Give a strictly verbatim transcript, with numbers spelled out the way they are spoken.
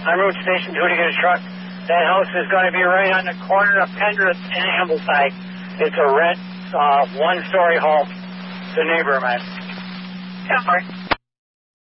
on route station two to get a truck. That house is going to be right on the corner of Penrith and Ambleside. It's a red uh, one-story home. The neighbor, man. ten four.